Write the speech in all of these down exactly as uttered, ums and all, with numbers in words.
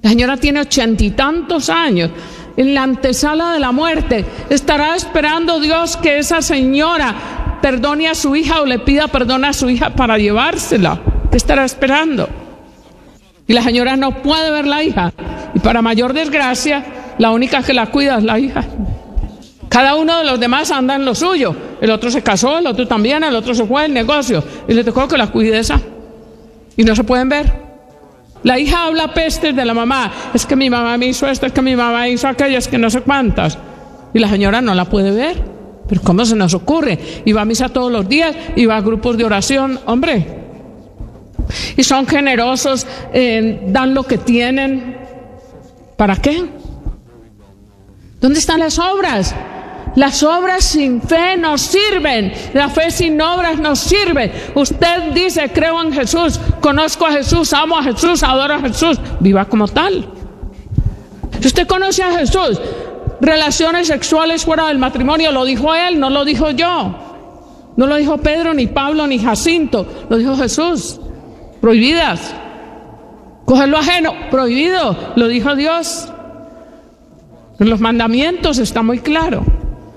La señora tiene ochenta y tantos años, en la antesala de la muerte. ¿Estará esperando Dios que esa señora perdone a su hija o le pida perdón a su hija para llevársela? ¿Qué estará esperando? Y la señora no puede ver la hija. Y para mayor desgracia, la única que la cuida es la hija. Cada uno de los demás anda en lo suyo. El otro se casó, el otro también, el otro se fue al negocio. Y le tocó que la cuide esa. Y no se pueden ver. La hija habla pestes de la mamá. Es que mi mamá me hizo esto, es que mi mamá hizo aquello, es que no sé cuántas. Y la señora no la puede ver. Pero ¿cómo se nos ocurre? Y va a misa todos los días, y va a grupos de oración. Hombre. Y son generosos, eh, dan lo que tienen. ¿Para qué? ¿Dónde están las obras? Las obras sin fe no sirven. La fe sin obras no sirve. Usted dice, creo en Jesús, conozco a Jesús, amo a Jesús, adoro a Jesús. Viva como tal. Si usted conoce a Jesús, relaciones sexuales fuera del matrimonio, lo dijo él, no lo dijo yo. No lo dijo Pedro, ni Pablo, ni Jacinto. Lo dijo Jesús. Prohibidas. Coger lo ajeno, prohibido. Lo dijo Dios. En los mandamientos está muy claro.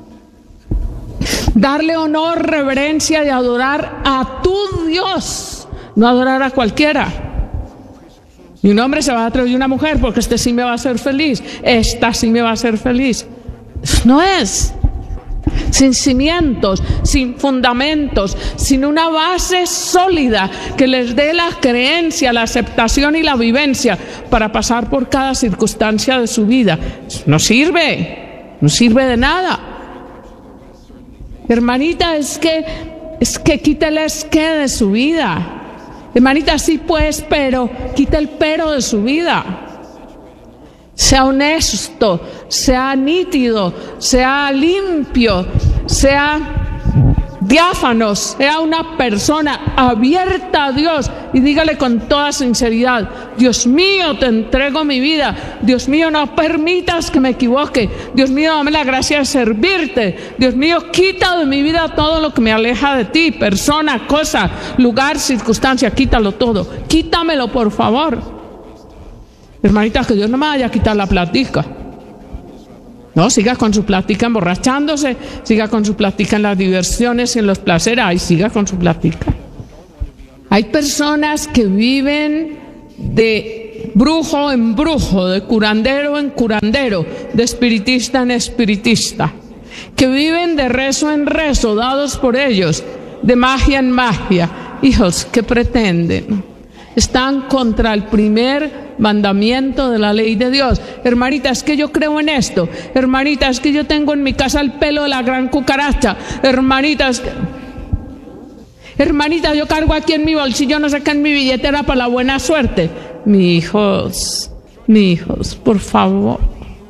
Darle honor, reverencia y adorar a tu Dios, no adorar a cualquiera. Y un hombre se va a atrever a una mujer porque este sí me va a hacer feliz, esta sí me va a hacer feliz. Eso no es. Sin cimientos, sin fundamentos, sin una base sólida que les dé la creencia, la aceptación y la vivencia para pasar por cada circunstancia de su vida. No sirve, no sirve de nada. Hermanita, es que, es que quita el es que de su vida. Hermanita, sí pues, pero quita el pero de su vida. Sea honesto, sea nítido, sea limpio, sea diáfano, sea una persona abierta a Dios y dígale con toda sinceridad: Dios mío, te entrego mi vida. Dios mío, no permitas que me equivoque. Dios mío, dame la gracia de servirte. Dios mío, quita de mi vida todo lo que me aleja de ti, persona, cosa, lugar, circunstancia, quítalo todo. Quítamelo, por favor. Hermanita, que Dios no me vaya a quitar la platica. No, siga con su platica emborrachándose, siga con su platica en las diversiones y en los placeres, ahí siga con su platica. Hay personas que viven de brujo en brujo, de curandero en curandero, de espiritista en espiritista, que viven de rezo en rezo, dados por ellos, de magia en magia. Hijos, ¿qué pretenden? Están contra el primer mandamiento de la ley de Dios. Hermanita, es que yo creo en esto. Hermanita, es que yo tengo en mi casa el pelo de la gran cucaracha. Hermanita, es que... Hermanita, yo cargo aquí en mi bolsillo, no sé qué, en mi billetera para la buena suerte. Mi hijos, mi hijos, por favor.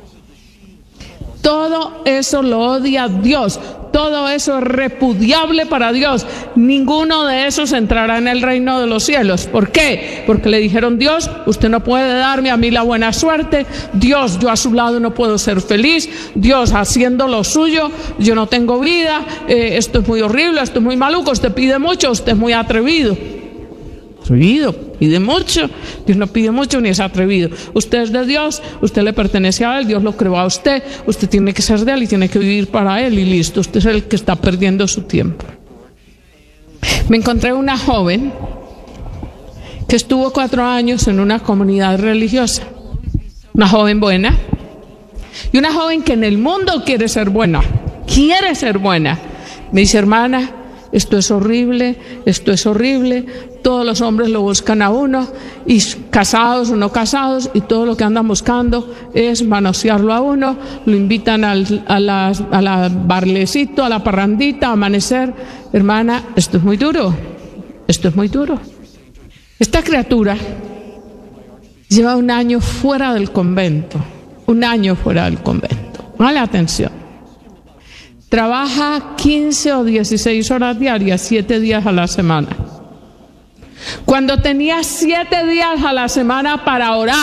Todo eso lo odia Dios. Todo eso es repudiable para Dios. Ninguno de esos entrará en el reino de los cielos. ¿Por qué? Porque le dijeron: Dios, usted no puede darme a mí la buena suerte. Dios, yo a su lado no puedo ser feliz. Dios, haciendo lo suyo, yo no tengo vida. Eh, esto es muy horrible, esto es muy maluco. Usted pide mucho, usted es muy atrevido. Atrevido, pide mucho. Dios no pide mucho ni es atrevido. Usted es de Dios, usted le pertenece a Él, Dios lo creó a usted, usted tiene que ser de Él y tiene que vivir para Él y listo. Usted es el que está perdiendo su tiempo. Me encontré una joven que estuvo cuatro años en una comunidad religiosa, una joven buena y una joven que en el mundo quiere ser buena, quiere ser buena. Me dice: hermana, esto es horrible, esto es horrible, todos los hombres lo buscan a uno, y casados o no casados, y todo lo que andan buscando es manosearlo a uno, lo invitan al, a la, a la barlecito, a la parrandita, a amanecer. Hermana, esto es muy duro, esto es muy duro. Esta criatura lleva un año fuera del convento, un año fuera del convento. Dale atención. Trabaja quince o dieciséis horas diarias, siete días a la semana. Cuando tenía siete días a la semana para orar,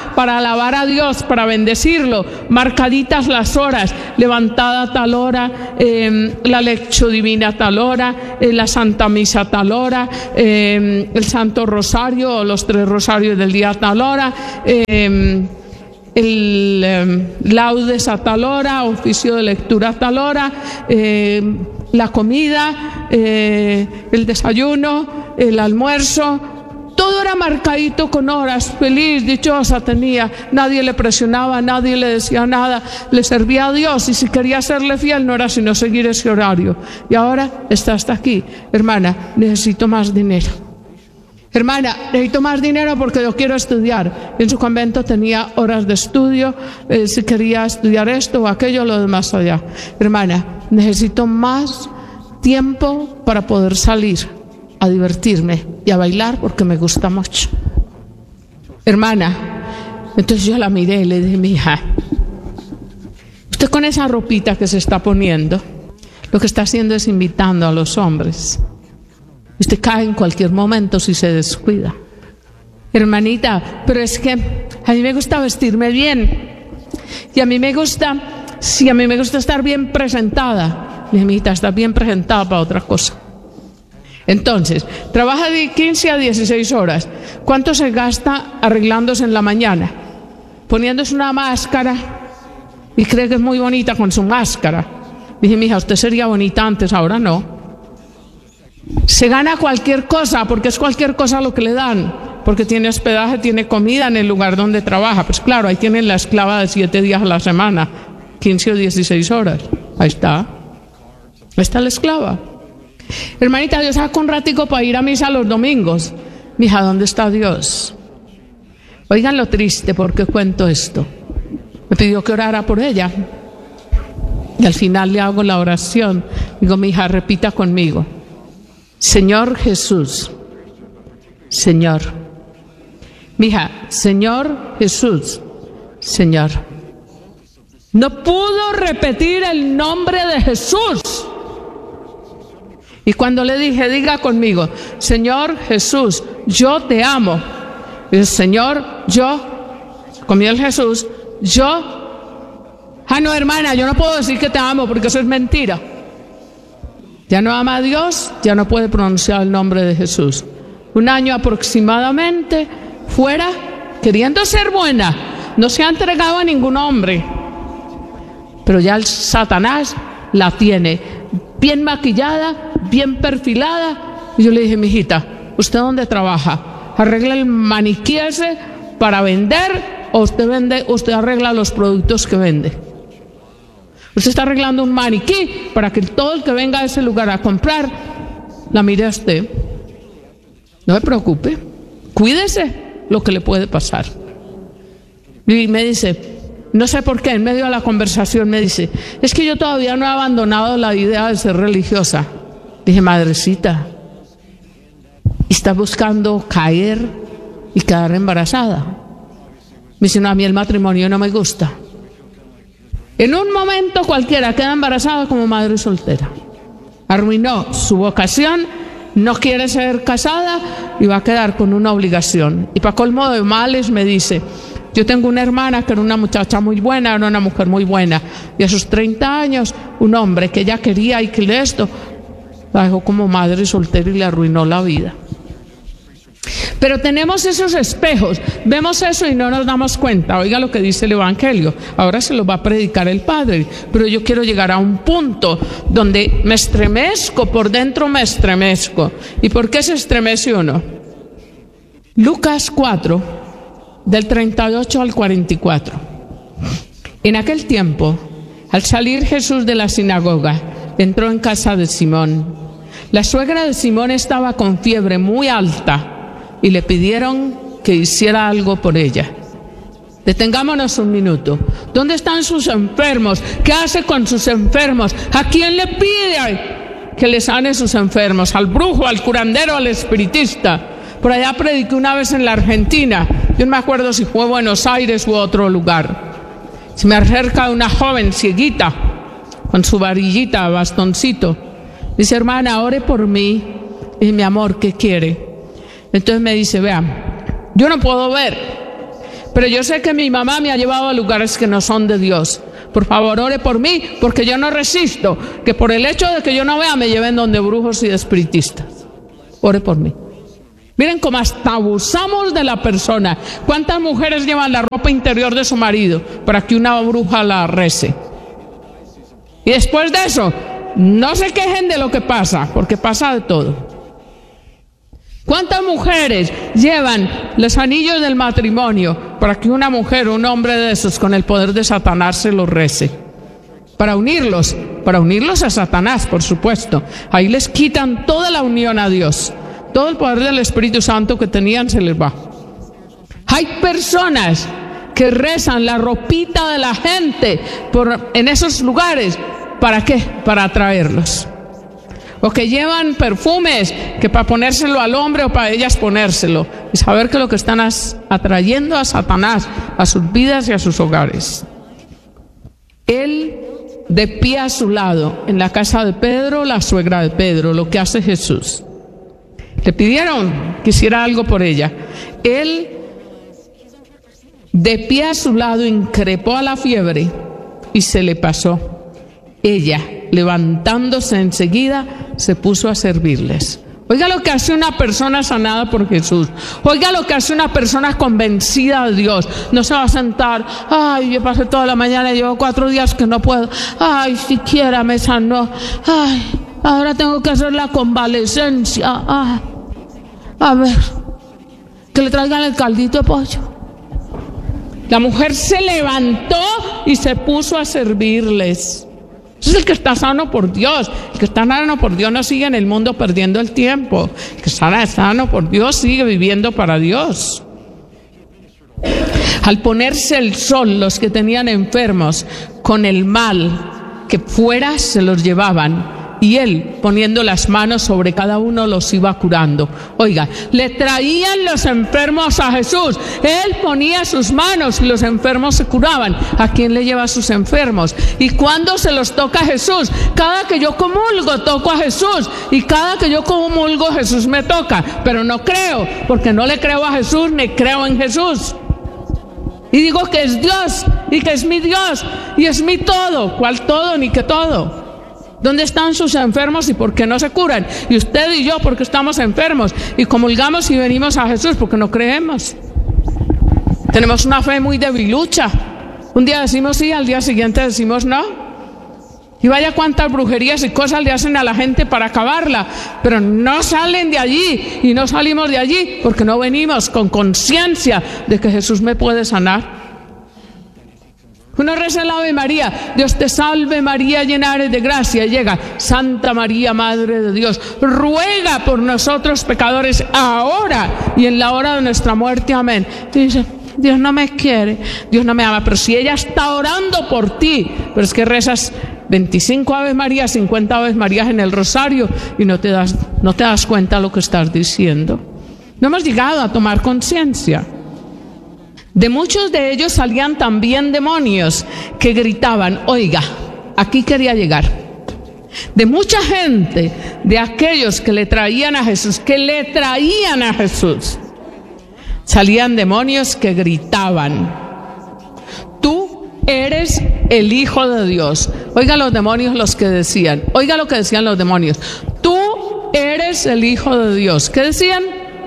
para alabar a Dios, para bendecirlo, marcaditas las horas, levantada a tal hora, eh, la lección divina a tal hora, eh, la Santa Misa a tal hora, eh, el Santo Rosario o los tres rosarios del día a tal hora, eh, el eh, laudes a tal hora, oficio de lectura a tal hora, eh, la comida, eh, el desayuno, el almuerzo, todo era marcadito con horas, feliz, dichosa tenía, nadie le presionaba, nadie le decía nada, le servía a Dios y si quería serle fiel no era sino seguir ese horario. Y ahora está hasta aquí, hermana, necesito más dinero. Hermana, necesito más dinero porque yo quiero estudiar. En su convento tenía horas de estudio, eh, si quería estudiar esto o aquello, lo demás allá. Hermana, necesito más tiempo para poder salir a divertirme y a bailar porque me gusta mucho. Hermana, entonces yo la miré y le dije, mija, usted con esa ropita que se está poniendo, lo que está haciendo es invitando a los hombres. Usted cae en cualquier momento si se descuida. Hermanita, pero es que a mí me gusta vestirme bien. Y a mí me gusta, sí, a mí me gusta estar bien presentada. Le dije, mijita, está bien presentada para otra cosa. Entonces, trabaja de quince a dieciséis horas. ¿Cuánto se gasta arreglándose en la mañana? Poniéndose una máscara y cree que es muy bonita con su máscara. Dije, mija, usted sería bonita antes, ahora no. Se gana cualquier cosa, porque es cualquier cosa lo que le dan, porque tiene hospedaje, tiene comida en el lugar donde trabaja. Pues claro, ahí tienen la esclava de siete días a la semana, quince o dieciséis horas. Ahí está. Ahí está la esclava. Hermanita, Dios saca un ratico para ir a misa los domingos. Mija, ¿dónde está Dios? Oigan lo triste, ¿por qué cuento esto? Me pidió que orara por ella. Y al final le hago la oración. Digo, mija, repita conmigo. Señor Jesús, Señor. Mija, Señor Jesús, Señor. No pudo repetir el nombre de Jesús. Y cuando le dije, diga conmigo, Señor Jesús, yo te amo. Y Señor, yo, conmigo el Jesús, yo. Ah, no, hermana, yo no puedo decir que te amo porque eso es mentira. Ya no ama a Dios, ya no puede pronunciar el nombre de Jesús. Un año aproximadamente fuera, queriendo ser buena, no se ha entregado a ningún hombre. Pero ya el Satanás la tiene bien maquillada, bien perfilada. Y yo le dije, mijita, ¿usted dónde trabaja? ¿Arregla el maniquí ese para vender o usted vende, usted arregla los productos que vende? Usted está arreglando un maniquí para que todo el que venga a ese lugar a comprar la mire a usted. No se preocupe, cuídese lo que le puede pasar. Y me dice, no sé por qué, en medio de la conversación me dice, es que yo todavía no he abandonado la idea de ser religiosa. Dije, madrecita, ¿está buscando caer y quedar embarazada? Me dice, no, a mí el matrimonio no me gusta. En un momento cualquiera queda embarazada como madre soltera. Arruinó su vocación, no quiere ser casada y va a quedar con una obligación. Y para colmo de males me dice, yo tengo una hermana que era una muchacha muy buena, era una mujer muy buena. Y a sus treinta años, un hombre que ella quería y que le esto, la dejó como madre soltera y le arruinó la vida. Pero tenemos esos espejos, vemos eso y no nos damos cuenta. Oiga lo que dice el Evangelio, ahora se lo va a predicar el Padre, pero yo quiero llegar a un punto donde me estremezco, por dentro me estremezco. ¿Y por qué se estremece uno? Lucas cuatro, del treinta y ocho al cuarenta y cuatro. En aquel tiempo, al salir Jesús de la sinagoga, entró en casa de Simón. La suegra de Simón estaba con fiebre muy alta y le pidieron que hiciera algo por ella. Detengámonos un minuto. ¿Dónde están sus enfermos? ¿Qué hace con sus enfermos? ¿A quién le pide que le sane sus enfermos? ¿Al brujo, al curandero, al espiritista? Por allá prediqué una vez en la Argentina. Yo no me acuerdo si fue Buenos Aires u otro lugar. Se me acerca una joven cieguita con su varillita, bastoncito. Dice, hermana, ore por mí. Y mi amor, ¿qué quiere? Entonces me dice, vean, yo no puedo ver, pero yo sé que mi mamá me ha llevado a lugares que no son de Dios. Por favor, ore por mí, porque yo no resisto que por el hecho de que yo no vea me lleven donde brujos y espiritistas. Ore por mí. Miren cómo hasta abusamos de la persona. ¿Cuántas mujeres llevan la ropa interior de su marido para que una bruja la rece? Y después de eso, no se quejen de lo que pasa, porque pasa de todo. ¿Cuántas mujeres llevan los anillos del matrimonio para que una mujer o un hombre de esos con el poder de Satanás se los rece? Para unirlos, para unirlos a Satanás, por supuesto. Ahí les quitan toda la unión a Dios. Todo el poder del Espíritu Santo que tenían se les va. Hay personas que rezan la ropita de la gente por, en esos lugares. ¿Para qué? Para atraerlos. O que llevan perfumes que para ponérselo al hombre o para ellas ponérselo. Y saber que lo que están atrayendo a Satanás, a sus vidas y a sus hogares. Él, de pie a su lado, en la casa de Pedro, la suegra de Pedro, lo que hace Jesús. Le pidieron que hiciera algo por ella. Él, de pie a su lado, increpó a la fiebre y se le pasó. Ella, levantándose enseguida, se puso a servirles. Oiga lo que hace una persona sanada por Jesús. Oiga lo que hace una persona convencida de Dios. No se va a sentar, ay, yo pasé toda la mañana, llevo cuatro días que no puedo. Ay, siquiera me sanó. Ay, ahora tengo que hacer la convalecencia. Ay, a ver, que le traigan el caldito de pollo. La mujer se levantó y se puso a servirles. Ese es el que está sano por Dios. El que está sano por Dios no sigue en el mundo perdiendo el tiempo. El que está sano por Dios sigue viviendo para Dios. Al ponerse el sol, los que tenían enfermos con el mal que fuera se los llevaban. Y él, poniendo las manos sobre cada uno, los iba curando. Oiga, le traían los enfermos a Jesús. Él ponía sus manos y los enfermos se curaban. ¿A quién le lleva a sus enfermos? ¿Y cuándo se los toca a Jesús? Cada que yo comulgo, toco a Jesús. Y cada que yo comulgo, Jesús me toca. Pero no creo, porque no le creo a Jesús, ni creo en Jesús. Y digo que es Dios, y que es mi Dios, y es mi todo. ¿Cuál todo? Ni que todo. ¿Dónde están sus enfermos y por qué no se curan? Y usted y yo, porque estamos enfermos y comulgamos y venimos a Jesús porque no creemos. Tenemos una fe muy debilucha. Un día decimos sí, al día siguiente decimos no. Y vaya cuántas brujerías y cosas le hacen a la gente para acabarla, pero no salen de allí y no salimos de allí porque no venimos con conciencia de que Jesús me puede sanar. Uno reza el Ave María, Dios te salve María, llena eres de gracia, y llega, Santa María, Madre de Dios, ruega por nosotros pecadores, ahora y en la hora de nuestra muerte, amén. Y dice, Dios no me quiere, Dios no me ama, pero si ella está orando por ti, pero es que rezas veinticinco Aves Marías, cincuenta Aves Marías en el rosario y no te das, no te das cuenta de lo que estás diciendo. No hemos llegado a tomar conciencia. De muchos de ellos salían también demonios que gritaban, oiga, aquí quería llegar. De mucha gente, de aquellos que le traían a Jesús, que le traían a Jesús, salían demonios que gritaban, tú eres el Hijo de Dios. Oiga los demonios los que decían, oiga lo que decían los demonios, tú eres el Hijo de Dios. ¿Qué decían?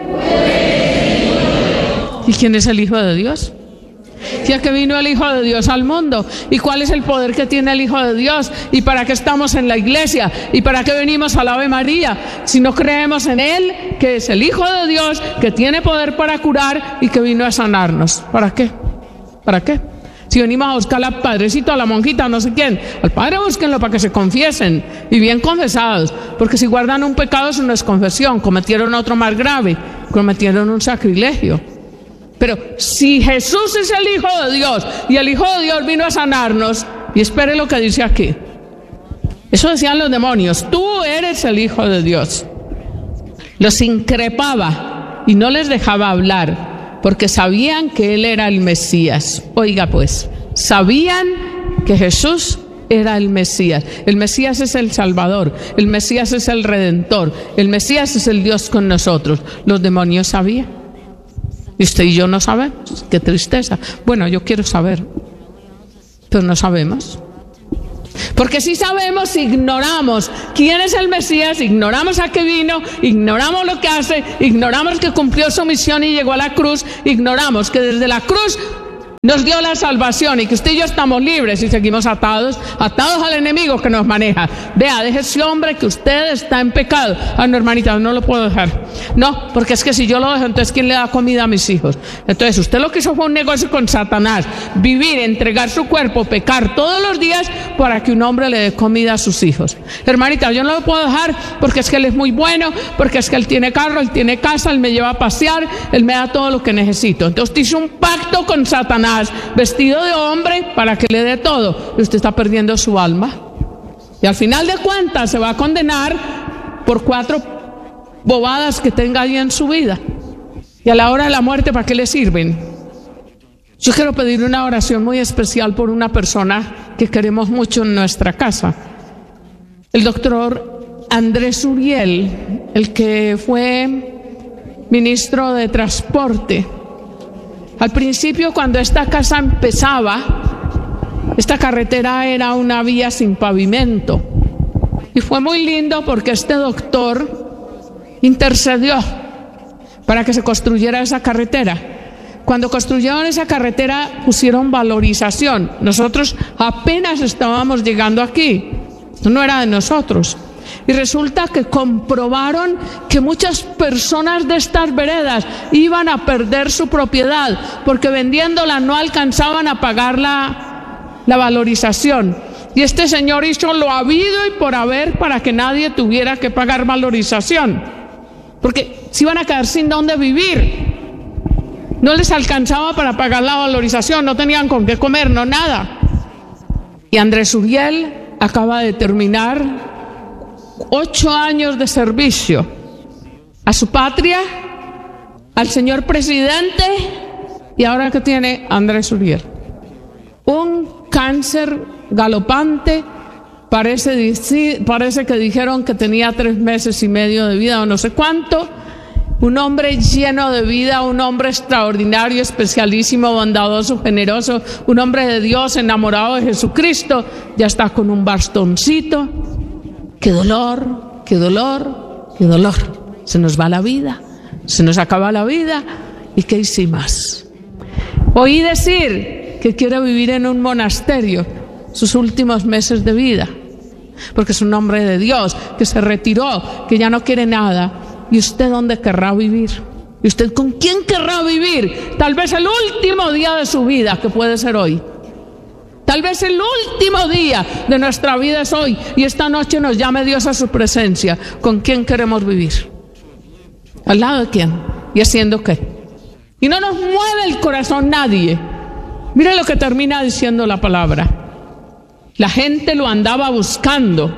¿Y quién es el Hijo de Dios? Ya que vino el Hijo de Dios al mundo. ¿Y cuál es el poder que tiene el Hijo de Dios? ¿Y para qué estamos en la iglesia? ¿Y para qué venimos a la Ave María? Si no creemos en Él, que es el Hijo de Dios, que tiene poder para curar y que vino a sanarnos. ¿Para qué? ¿Para qué? Si venimos a buscar al padrecito, a la monjita, no sé quién, al padre búsquenlo para que se confiesen y bien confesados, porque si guardan un pecado eso no es confesión, cometieron otro más grave, cometieron un sacrilegio. Pero si Jesús es el Hijo de Dios y el Hijo de Dios vino a sanarnos, y espere lo que dice aquí, eso decían los demonios, tú eres el Hijo de Dios. Los increpaba y no les dejaba hablar, porque sabían que Él era el Mesías. Oiga pues, sabían que Jesús era el Mesías. El Mesías es el Salvador, el Mesías es el Redentor, el Mesías es el Dios con nosotros. Los demonios sabían. Y usted y yo no sabemos. Qué tristeza. Bueno, yo quiero saber, pero no sabemos. Porque si sabemos, ignoramos quién es el Mesías, ignoramos a qué vino, ignoramos lo que hace, ignoramos que cumplió su misión y llegó a la cruz, ignoramos que desde la cruz nos dio la salvación y que usted y yo estamos libres y seguimos atados, atados al enemigo que nos maneja. Vea, deje ese hombre que usted está en pecado. Ah, no, hermanita, no lo puedo dejar. No, porque es que si yo lo dejo, entonces ¿quién le da comida a mis hijos? Entonces usted lo que hizo fue un negocio con Satanás. Vivir, entregar su cuerpo, pecar todos los días para que un hombre le dé comida a sus hijos. Hermanita, yo no lo puedo dejar porque es que él es muy bueno, porque es que él tiene carro, él tiene casa, él me lleva a pasear, él me da todo lo que necesito. Entonces usted hizo un pacto con Satanás, vestido de hombre para que le dé todo, y usted está perdiendo su alma y al final de cuentas se va a condenar por cuatro bobadas que tenga ahí en su vida, y a la hora de la muerte, ¿para qué le sirven? Yo quiero pedir una oración muy especial por una persona que queremos mucho en nuestra casa, el doctor Andrés Uriel, el que fue ministro de Transporte. Al principio, cuando esta casa empezaba, esta carretera era una vía sin pavimento. Y fue muy lindo porque este doctor intercedió para que se construyera esa carretera. Cuando construyeron esa carretera, pusieron valorización. Nosotros apenas estábamos llegando aquí. No era de nosotros. Y resulta que comprobaron que muchas personas de estas veredas iban a perder su propiedad porque vendiéndola no alcanzaban a pagar la, la valorización. Y este señor hizo lo habido y por haber para que nadie tuviera que pagar valorización, porque se iban a quedar sin dónde vivir. No les alcanzaba para pagar la valorización, no tenían con qué comer, no nada. Y Andrés Uriel acaba de terminar ocho años de servicio a su patria, al señor presidente, y ahora que tiene Andrés Uriel un cáncer galopante. Parece, parece que dijeron que tenía tres meses y medio de vida o no sé cuánto. Un hombre lleno de vida, un hombre extraordinario, especialísimo, bondadoso, generoso, un hombre de Dios, enamorado de Jesucristo. Ya está con un bastoncito. Qué dolor, qué dolor, qué dolor. Se nos va la vida, se nos acaba la vida. ¿Y qué hicimos? Oí decir que quiere vivir en un monasterio sus últimos meses de vida, porque es un hombre de Dios, que se retiró, que ya no quiere nada. ¿Y usted dónde querrá vivir? ¿Y usted con quién querrá vivir? Tal vez el último día de su vida, que puede ser hoy. Tal vez el último día de nuestra vida es hoy, y esta noche nos llame Dios a su presencia. ¿Con quién queremos vivir? ¿Al lado de quién? ¿Y haciendo qué? Y no nos mueve el corazón nadie. Mire lo que termina diciendo la palabra. La gente lo andaba buscando,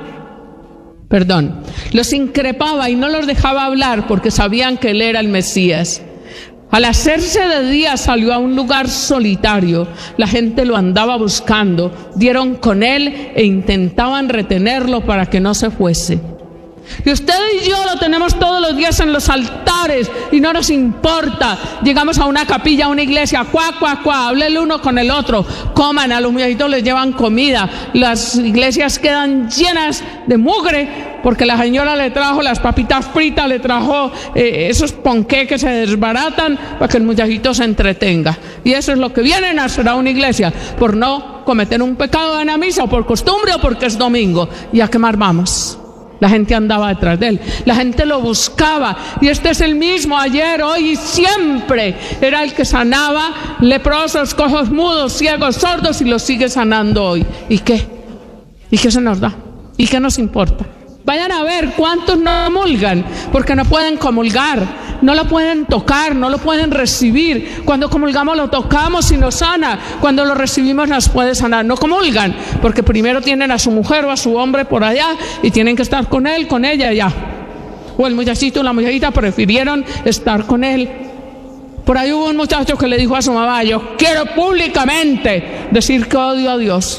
perdón, los increpaba y no los dejaba hablar porque sabían que él era el Mesías. Al hacerse de día salió a un lugar solitario. La gente lo andaba buscando, dieron con él e intentaban retenerlo para que no se fuese. Y usted y yo lo tenemos todos los días en los altares y no nos importa. Llegamos a una capilla, a una iglesia, cuá, cuá, cuá, hable el uno con el otro, coman, a los muchachitos les llevan comida. Las iglesias quedan llenas de mugre porque la señora le trajo las papitas fritas, le trajo eh, esos ponqués que se desbaratan para que el muchachito se entretenga. Y eso es lo que vienen a hacer a una iglesia, por no cometer un pecado en la misa, o por costumbre, o porque es domingo. ¿Y a qué más vamos? La gente andaba detrás de él, la gente lo buscaba, y este es el mismo ayer, hoy y siempre. Era el que sanaba leprosos, cojos, mudos, ciegos, sordos, y los sigue sanando hoy. ¿Y qué? ¿Y qué se nos da? ¿Y qué nos importa? Vayan a ver cuántos no comulgan, porque no pueden comulgar, no lo pueden tocar, no lo pueden recibir. Cuando comulgamos lo tocamos y nos sana, cuando lo recibimos nos puede sanar. No comulgan, porque primero tienen a su mujer o a su hombre por allá y tienen que estar con él, con ella allá. O el muchachito o la muchachita prefirieron estar con él. Por ahí hubo un muchacho que le dijo a su mamá: yo quiero públicamente decir que odio a Dios.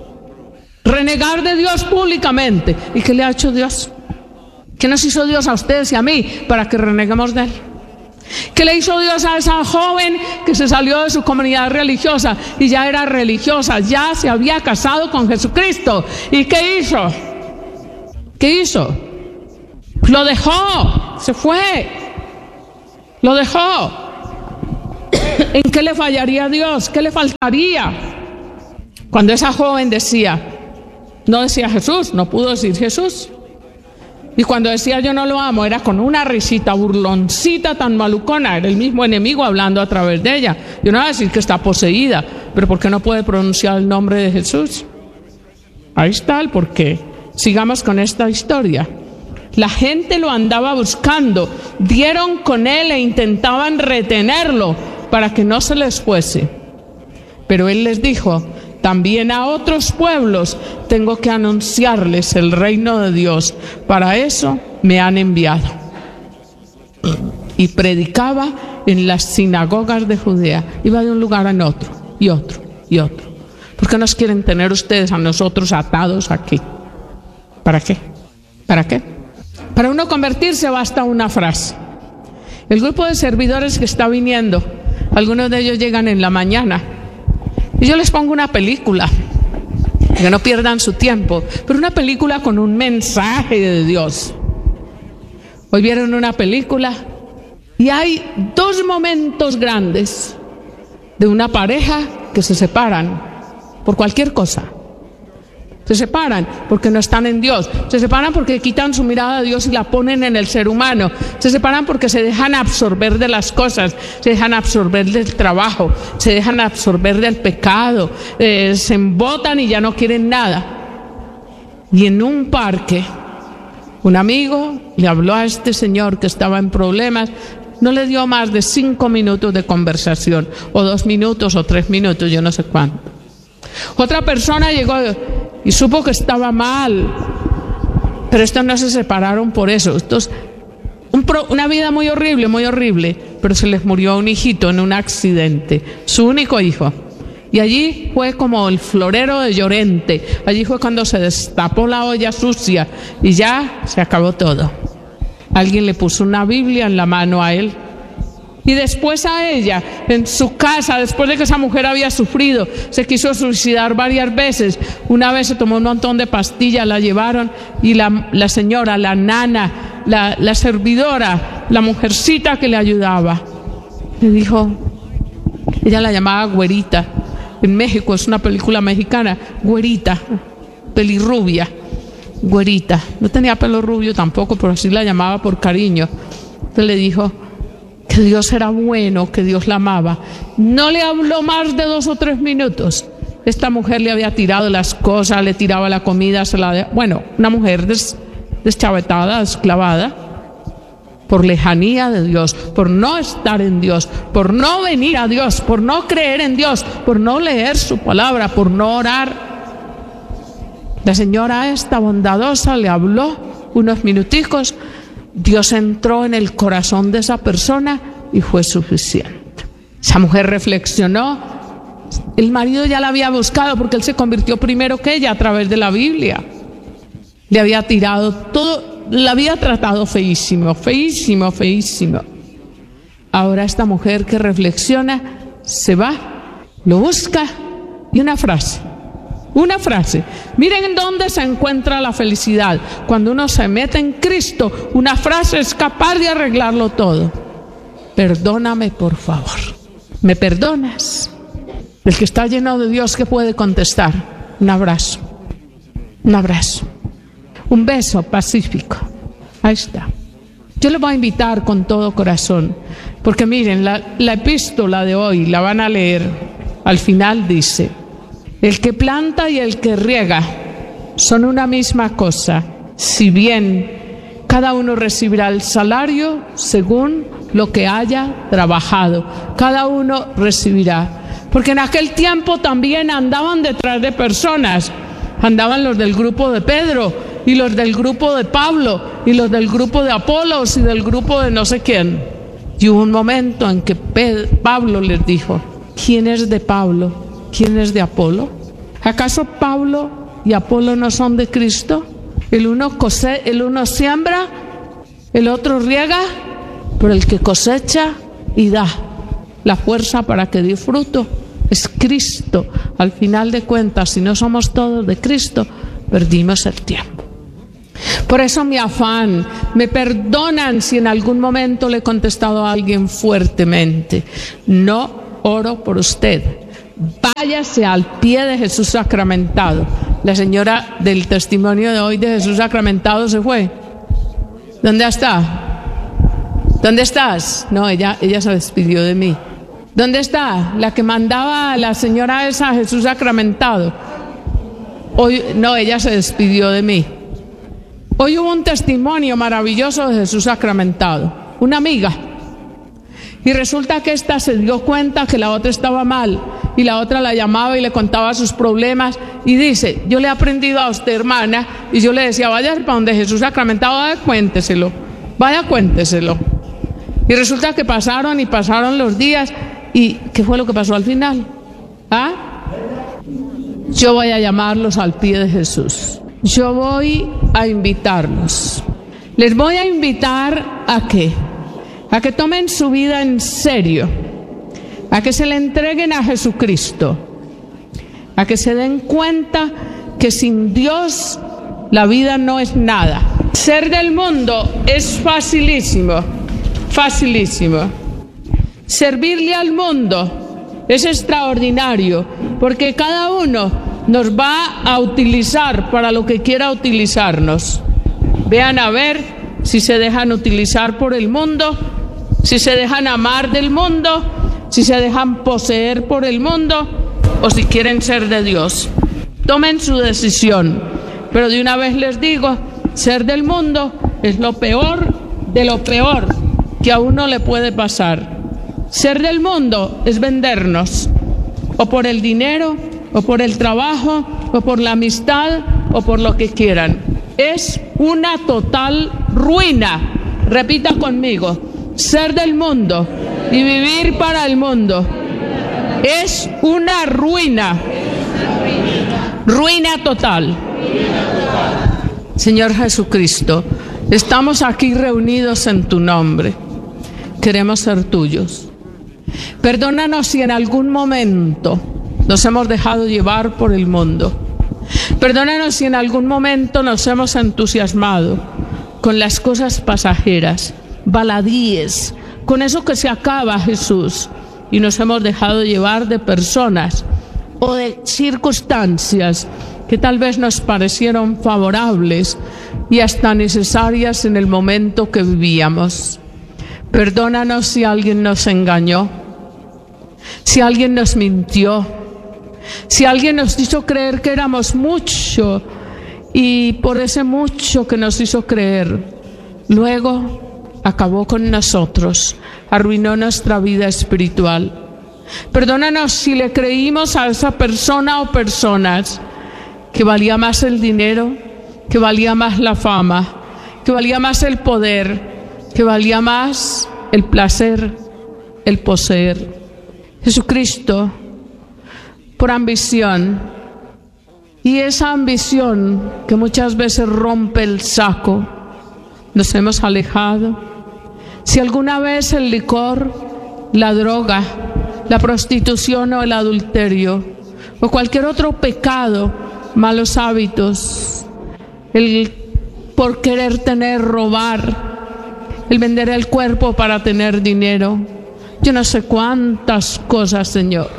Renegar de Dios públicamente. ¿Y qué le ha hecho Dios? ¿Qué nos hizo Dios a ustedes y a mí para que reneguemos de él? ¿Qué le hizo Dios a esa joven que se salió de su comunidad religiosa y ya era religiosa, ya se había casado con Jesucristo? ¿Y qué hizo? ¿Qué hizo? Lo dejó, se fue, lo dejó. ¿En qué le fallaría a Dios? ¿Qué le faltaría? Cuando esa joven decía, no decía Jesús, no pudo decir Jesús. Y cuando decía yo no lo amo, era con una risita burloncita tan malucona, era el mismo enemigo hablando a través de ella. Yo no voy a decir que está poseída, pero ¿por qué no puede pronunciar el nombre de Jesús? Ahí está el porqué. Sigamos con esta historia. La gente lo andaba buscando, dieron con él e intentaban retenerlo para que no se les fuese. Pero él les dijo, también a otros pueblos tengo que anunciarles el reino de Dios. Para eso me han enviado. Y predicaba en las sinagogas de Judea. Iba de un lugar a otro, y otro, y otro. ¿Por qué nos quieren tener ustedes a nosotros atados aquí? ¿Para qué? ¿Para qué? Para uno convertirse basta una frase. El grupo de servidores que está viniendo, algunos de ellos llegan en la mañana. Y yo les pongo una película, que no pierdan su tiempo, pero una película con un mensaje de Dios. Hoy vieron una película y hay dos momentos grandes de una pareja que se separan por cualquier cosa. Se separan porque no están en Dios. Se separan porque quitan su mirada a Dios y la ponen en el ser humano. Se separan porque se dejan absorber de las cosas, se dejan absorber del trabajo, se dejan absorber del pecado, eh, se embotan y ya no quieren nada. Y en un parque, un amigo le habló a este señor que estaba en problemas. No le dio más de cinco minutos de conversación, o dos minutos o tres minutos, yo no sé cuánto. Otra persona llegó y supo que estaba mal, pero estos no se separaron por eso. Estos, un pro, una vida muy horrible, muy horrible, pero se les murió un hijito en un accidente, su único hijo. Y allí fue como el florero de Llorente, allí fue cuando se destapó la olla sucia y ya se acabó todo. Alguien le puso una Biblia en la mano a él. Y después a ella, en su casa, después de que esa mujer había sufrido, se quiso suicidar varias veces. Una vez se tomó un montón de pastillas, la llevaron y la, la señora, la nana, la, la servidora, la mujercita que le ayudaba, le dijo, ella la llamaba Güerita. En México, es una película mexicana, Güerita, pelirrubia, Güerita. No tenía pelo rubio tampoco, pero así la llamaba por cariño. Entonces le dijo que Dios era bueno, que Dios la amaba. No le habló más de dos o tres minutos. Esta mujer le había tirado las cosas, le tiraba la comida, se la de... bueno, una mujer des... deschavetada, esclavada, por lejanía de Dios, por no estar en Dios, por no venir a Dios, por no creer en Dios, por no leer su palabra, por no orar. La señora esta bondadosa le habló unos minuticos. Dios entró en el corazón de esa persona y fue suficiente. Esa mujer reflexionó. El marido ya la había buscado porque él se convirtió primero que ella a través de la Biblia. Le había tirado todo, la había tratado feísimo, feísimo, feísimo. Ahora esta mujer que reflexiona se va, lo busca y una frase. Una frase. Miren en dónde se encuentra la felicidad. Cuando uno se mete en Cristo, una frase es capaz de arreglarlo todo. Perdóname, por favor. ¿Me perdonas? El que está lleno de Dios, ¿qué puede contestar? Un abrazo. Un abrazo. Un beso pacífico. Ahí está. Yo les voy a invitar con todo corazón, porque miren, la, la epístola de hoy, la van a leer. Al final dice: el que planta y el que riega son una misma cosa, si bien cada uno recibirá el salario según lo que haya trabajado. Cada uno recibirá. Porque en aquel tiempo también andaban detrás de personas. Andaban los del grupo de Pedro, y los del grupo de Pablo, y los del grupo de Apolos, y del grupo de no sé quién. Y hubo un momento en que Pedro, Pablo les dijo: ¿quién es de Pablo? ¿Quién es de Apolo? ¿Acaso Pablo y Apolo no son de Cristo? El uno cose, el uno siembra, el otro riega, pero el que cosecha y da la fuerza para que dé fruto es Cristo. Al final de cuentas, si no somos todos de Cristo, perdimos el tiempo. Por eso mi afán, me perdonan si en algún momento le he contestado a alguien fuertemente. No oro por usted. Váyase al pie de Jesús sacramentado. La señora del testimonio de hoy de Jesús sacramentado se fue. ¿Dónde está? ¿Dónde estás? No, ella, ella se despidió de mí. ¿Dónde está? La que mandaba a la señora esa a Jesús sacramentado. Hoy, no, ella se despidió de mí. Hoy hubo un testimonio maravilloso de Jesús sacramentado. Una amiga. Y resulta que esta se dio cuenta que la otra estaba mal. Y la otra la llamaba y le contaba sus problemas. Y dice, yo le he aprendido a usted, hermana. Y yo le decía, vaya para donde Jesús sacramentado, vaya, cuénteselo. Vaya, cuénteselo. Y resulta que pasaron y pasaron los días. ¿Y qué fue lo que pasó al final? ¿Ah? Yo voy a llamarlos al pie de Jesús. Yo voy a invitarlos. Les voy a invitar a qué? A que tomen su vida en serio, a que se le entreguen a Jesucristo, a que se den cuenta que sin Dios la vida no es nada. Ser del mundo es facilísimo, facilísimo. Servirle al mundo es extraordinario, porque cada uno nos va a utilizar para lo que quiera utilizarnos. Vean a ver si se dejan utilizar por el mundo, si se dejan amar del mundo, si se dejan poseer por el mundo o si quieren ser de Dios. Tomen su decisión, pero de una vez les digo, ser del mundo es lo peor de lo peor que a uno le puede pasar. Ser del mundo es vendernos, o por el dinero, o por el trabajo, o por la amistad, o por lo que quieran. Es una total ruina. Repita conmigo, ser del mundo y vivir para el mundo es una ruina. Ruina total. Señor Jesucristo, estamos aquí reunidos en tu nombre. Queremos ser tuyos. Perdónanos si en algún momento nos hemos dejado llevar por el mundo. Perdónanos si en algún momento nos hemos entusiasmado con las cosas pasajeras, baladíes, con eso que se acaba, Jesús, y nos hemos dejado llevar de personas o de circunstancias que tal vez nos parecieron favorables y hasta necesarias en el momento que vivíamos. Perdónanos si alguien nos engañó, si alguien nos mintió, si alguien nos hizo creer que éramos mucho y por ese mucho que nos hizo creer, luego acabó con nosotros, arruinó nuestra vida espiritual. Perdónanos si le creímos a esa persona o personas que valía más el dinero, que valía más la fama, que valía más el poder, que valía más el placer, el poseer. Jesucristo, por ambición, y esa ambición que muchas veces rompe el saco, nos hemos alejado. Si alguna vez el licor, la droga, la prostitución o el adulterio, o cualquier otro pecado, malos hábitos, el por querer tener, robar, el vender el cuerpo para tener dinero, yo no sé cuántas cosas, Señor.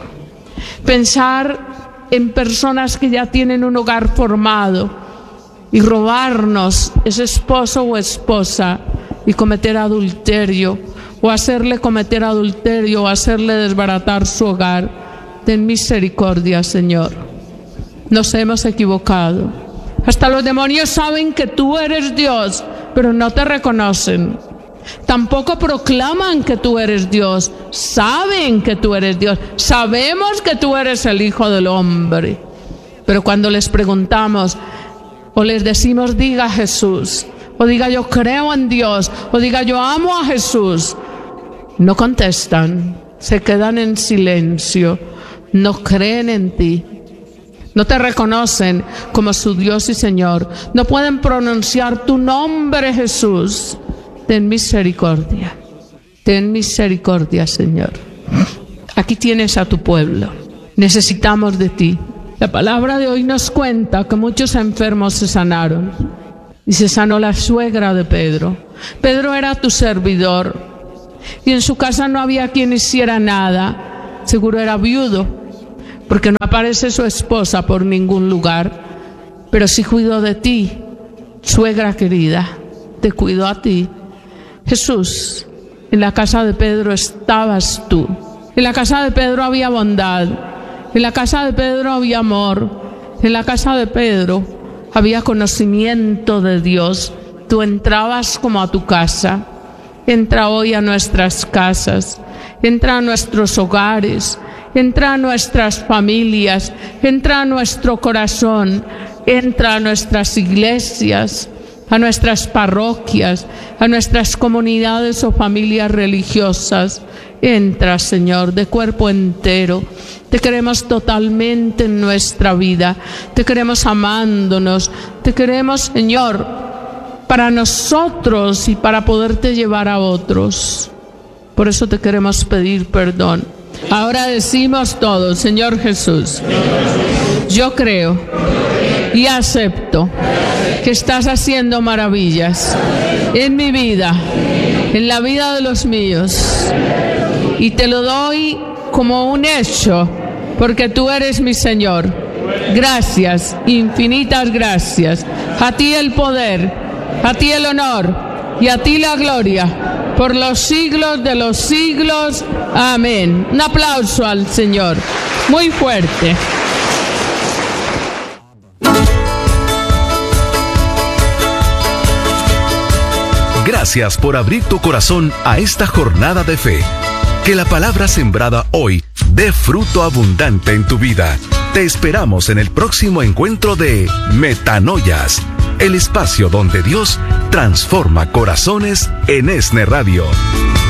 Pensar en personas que ya tienen un hogar formado y robarnos ese esposo o esposa y cometer adulterio, o hacerle cometer adulterio, o hacerle desbaratar su hogar. Ten misericordia, Señor. Nos hemos equivocado. Hasta los demonios saben que tú eres Dios, pero no te reconocen. Tampoco proclaman que tú eres Dios. Saben que tú eres Dios. Sabemos que tú eres el Hijo del Hombre. Pero cuando les preguntamos o les decimos, diga Jesús, o diga yo creo en Dios, o diga yo amo a Jesús, no contestan, se quedan en silencio, no creen en ti. No te reconocen como su Dios y Señor. No pueden pronunciar tu nombre, Jesús. Ten misericordia. Ten misericordia, Señor. Aquí tienes a tu pueblo. Necesitamos de ti. La palabra de hoy nos cuenta que muchos enfermos se sanaron. Y se sanó la suegra de Pedro. Pedro era tu servidor. Y en su casa no había quien hiciera nada. Seguro era viudo, porque no aparece su esposa por ningún lugar. Pero sí cuidó de ti, suegra querida. Te cuidó a ti. Jesús, en la casa de Pedro estabas tú. En la casa de Pedro había bondad. En la casa de Pedro había amor. En la casa de Pedro había conocimiento de Dios. Tú entrabas como a tu casa. Entra hoy a nuestras casas. Entra a nuestros hogares. Entra a nuestras familias. Entra a nuestro corazón. Entra a nuestras iglesias, a nuestras parroquias, a nuestras comunidades o familias religiosas. Entra, Señor, de cuerpo entero. Te queremos totalmente en nuestra vida. Te queremos amándonos. Te queremos, Señor, para nosotros y para poderte llevar a otros. Por eso te queremos pedir perdón. Ahora decimos todos, Señor Jesús, yo creo y acepto que estás haciendo maravillas en mi vida, en la vida de los míos. Y te lo doy como un hecho, porque tú eres mi Señor. Gracias, infinitas gracias. A ti el poder, a ti el honor y a ti la gloria, por los siglos de los siglos. Amén. Un aplauso al Señor, muy fuerte. Gracias por abrir tu corazón a esta jornada de fe. Que la palabra sembrada hoy dé fruto abundante en tu vida. Te esperamos en el próximo encuentro de Metanoias, el espacio donde Dios transforma corazones en ESNE Radio.